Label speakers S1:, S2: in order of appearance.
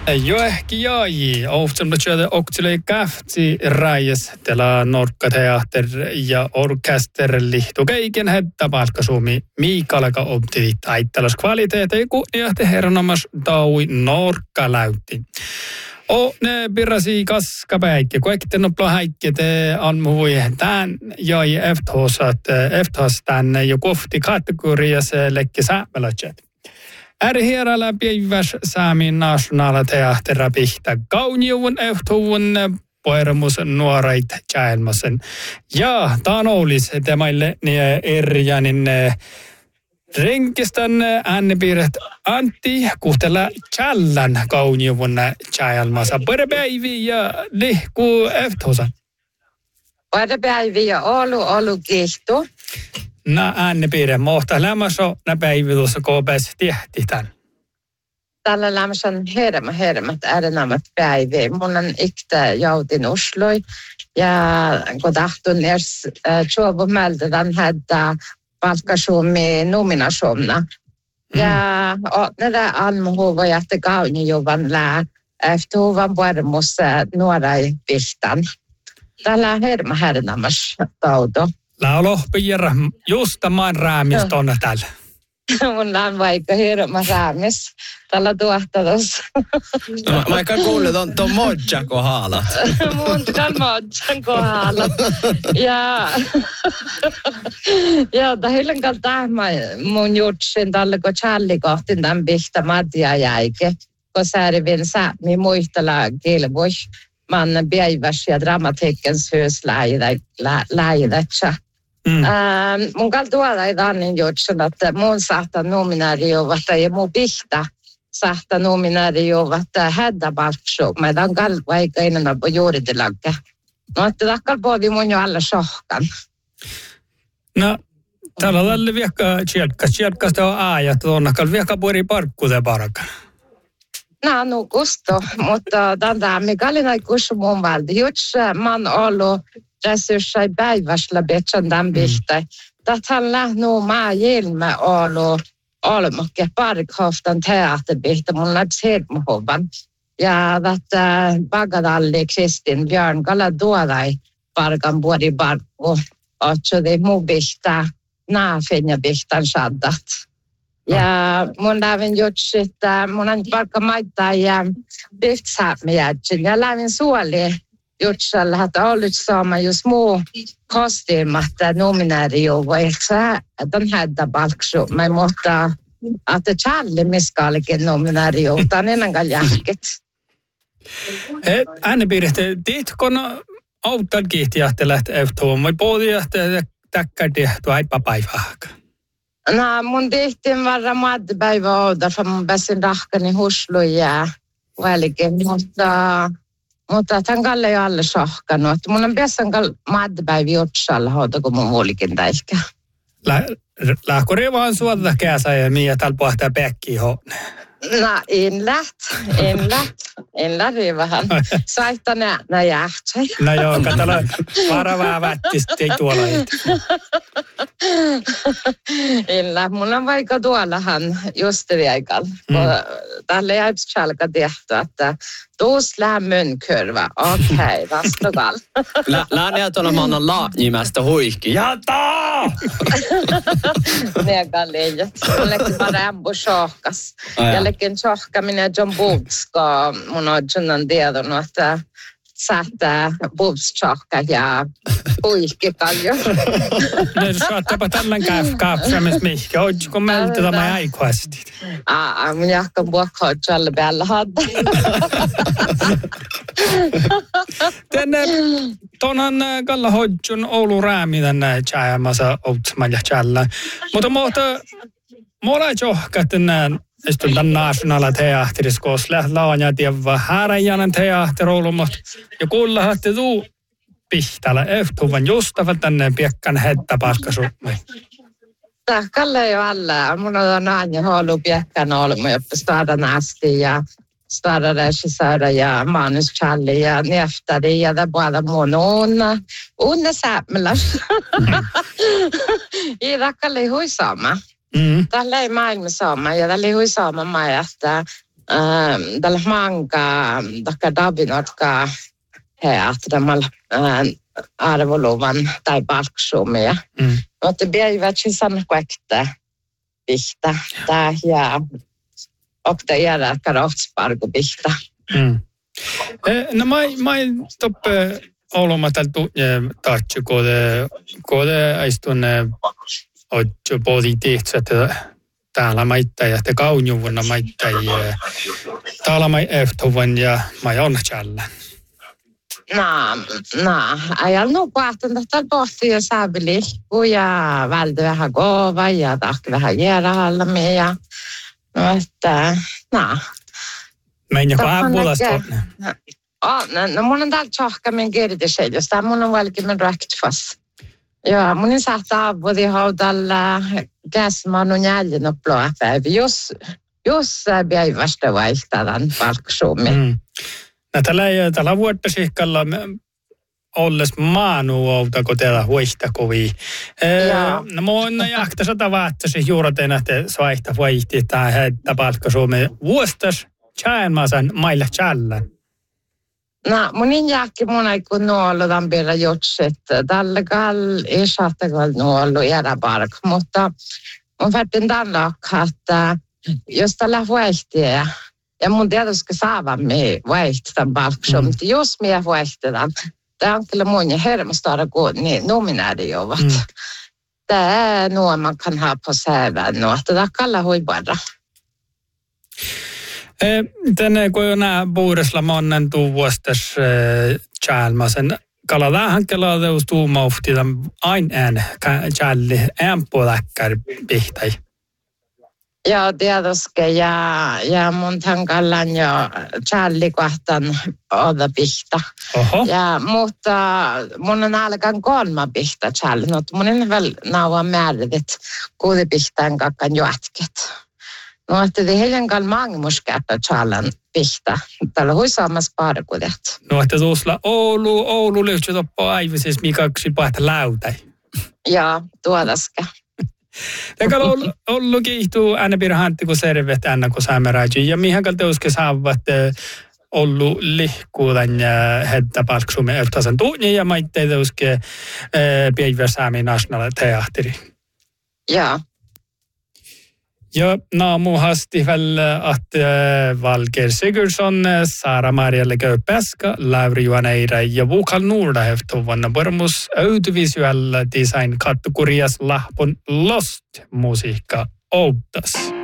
S1: Jo ehkä jäi. Ohtsamda tjöde oktile käftsi räjäs tällä Norkkateater ja orkesterli. Tukeikin hetta palkkasuumi Miikalaka optivit aittalas kvaliteete ja kunniahte herranamas taui Norkkaläytti. Ne pirasi kaskapäikki. Kun ekki tennopla häikki te anmuvui tän jäi efthos tänne jo kohti kategorias lekki säämelätset. Ärhieralla päiväs Saamin nationaalteatteri pihtä kauniuvun ehtuvun poeramus nuorait tjäälmasen. Ja taan oulis temäille erjanin renkistän äänepiirret Antti kuhtella tjällän kauniuvun tjäälmasa. Pöydä päivi ja lihku ehthosa.
S2: Pöydä päivi ja olu kihtu.
S1: Nä äänepiirre mohta lämmäso nä päivi tuossa koopes tehti tän.
S2: Tällä lämmäs on hermät äärenämät päivi. Mun on iktä joutin usloi ja kun tahtun edes tjuovu mältetän hädä palkkasuumi nominasumna. Ja näitä almuhuva että kaunijuvan lää eftuhuvan puolemus nuorai pistan. Tällä hermänämäs tauto.
S1: Laulohpiirra just maan räämistä on täällä.
S2: Mun on vaikka hirma räämis. Tällä tuohtatus.
S3: Mä eikä kuullut ton modjan kohdalat.
S2: Mun on modjan kohdalat. Ja tähillen kalta mun jutsin tällä kun Charlie kohti tämän pihtä Matia jäike. Kun särvin säämi muistella kilvuis. Man päiväs ja dramatiikens hus läidetsä. Mun kaltuolla ei tannin jutsun, että mun saattaa nominaariovata ja mun pihtä saattaa nominaariovata hädäpalksu. Mä tämän vaikka enää på juuritilagge. No, että takkal pohdi mun jo alla sohkan.
S1: No, täällä on tälle viekka tjelkkasta on aajat, tuonnakal viekka puori parkkuute parakan.
S2: No, gusto, mutta tämän mikäli kussu mun valdi. Juts man ollut resurssai päiväsellä betsän tämän pihtä. Tähän lähnuu maa jelmä ollut olmokke parkhoftan teatterpihtä mun läps helmuhovan. Ja tätä Bagadalli Kristin Björn kalla tuodai parkan puoli parkku. Otsudi mun pihtä naafinja pihtän saddat. Ja mun lävin jutsi, että mun on palkka maittaa ja pihtsämiätsin. Ja lävin suoli jutsalla, että ollut saama just muu kostiimatta nominaarijuva. Ehkä on hädä palksu. Mä muuttaa, että Charlie miskaalikin nominaarijuva. Tämä on ennen jälkit.
S1: Äänepiirret, tiitkon auttan kiihtiähtelät eftuun. Mä puhutin, että täkkädi tuo aipapäivääkä.
S2: No, mun tehtiin varra maattipäivä ouda, för mun pääsin rahkani husluun ja välikin, mutta tämän kalle ei alle sohkanut. Mun on pääsin maattipäivä jutsalla hoida, kun mun muolikin täihkä.
S1: Lähkuri vaan suolta käsä ja miä täällä pohtaa päkkiä hoonne.
S2: No, en lähti vähän. Saihta nää jähtsä.
S1: No joo, katsella varavaa vättistä, ei tuolla
S2: En lähti. Mun on vaikka tuollahan just viikalla. Tällä jäips tjälkä tehty, että tuus lämmönkurva. Okei, vastukal.
S3: Lähniä tuolla mannan laajimmästä huikki. Jataa!
S2: Nega leijät. Jällekin parempu sohkas. Jällekin sohkaminen John Bootska. Mun on John tiedonut, että saattaa Bootsohka ja huikki paljon.
S1: Ne saattapa tällän kaapsamis mihkä. Ootko meiltä tämä aikuasti?
S2: Mun jahkan puhkoitsalle päällä hadda.
S1: Tänne tuonhan kalla hoidjun Oulu räämi tänne tjäämässä outsman ja tjällä. Mutta mulla ei johka tänne istun tämän nationaalteatterissa, koska laanja tievä häräjänen teatteri Oulumot. Ja kuulla haatte tuu pihtäällä eftuvan justavat tänne piekkan hetta paskasummi.
S2: Kalle jo alla. Mun on aina ollut piekkan olmu, jotta stadan asti ja stara regissörer ja manus Charlie ja neftari ja det bara mun unna sämlas. I rakkalle hui sama. Tällä ei maailma sama ja tällä hui sama mä että tällä manga takka dabinotka heatramalla arvoluvan tai palksumia. Mutta päivät san kuekta pihta tää ja okta järä karotsparku pihta.
S1: No mai toppe oloma tältä taatsi kode aistun otjo politiikset täällä maittaa ja te kaunjuvuna maittaa ja täällä mai eftovan ja mai on tjällä.
S2: Ajal no kuahtan tätä pohti ja saabili ja väldy vähän kova ja tahki vähän jäärähallamia ja no että
S1: Men joku aapulasta.
S2: No mun on täällä tjohkamin kirjoitusheidus. Tää mun on valkimen räktfas. Ja mun on saattaa aapudi haudalla käsmanun jäljön och blåa päivi. Jos päivästä vaihtadan palksuumi.
S1: No tällä vuotta sikkalla olles maanu outako teillä huista kovii. No mun jahta 100 vaattasi juuraten, että svaihta vaihti tai heitä palkkasuumi vuostas. Tjäänmasan mailla tjällen.
S2: No, mun jälkeen mun ei kun nuollu tämän vielä jutsit. Tällä kall ei saattaa nuollu jäädä park, mutta mun färtin tällä että jos tällä vaihtia ja mun tietysti saavamme vaihtaa palksuun, mutta jos minä vaihdetaan, tämä on kyllä mun ja hermostada kun niin nominääri ovat. Tämä nuo man kan ha på sävän nuo, että kalla huibarra.
S1: Tänne kun on nämä puudesla monen tuvuostas tjälmasen kalalähän keladeus tuumauhti tämän aina tjälli ämpuläkkär pihtai.
S2: Joo, tietysti ja mun tankallan jo tjälli kohtan oda pihta. Ja mutta mun on alkan 3 pihta tjälli, mutta mun on väl nauan määrävit 6 pihtaan kakkan juotket. No, että det heidän kall mangmuskäppä tjallan pihta. Tällä hui samassa parkudet.
S1: No, että tuossa Oulu lyhtsy toppo aivisis mikaksi paita lautai.
S2: Joo, tuodaska.
S1: Täkä Oulu kiihtuu aina pirhantti kun servet aina kun saameraaji. Ja mihin kalta uske saavat Oulu lihkuudan ja hedda palksumme eftasen tuunni ja maitteita uske Päiväsaami National Teatteri.
S2: Joo.
S1: Ja naamuhasti väl att Valker Sigurdsson, Sara-Maria Köpäska, Lauri Juaneira ja Vukal Nurda heftovanna Bormus audiovisual design kategorias lahpon lost musiikka outas.